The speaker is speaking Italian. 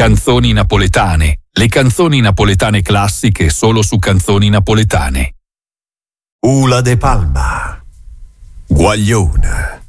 Canzoni napoletane. Le canzoni napoletane classiche solo su Canzoni Napoletane. Ula de Palma, Guaglione.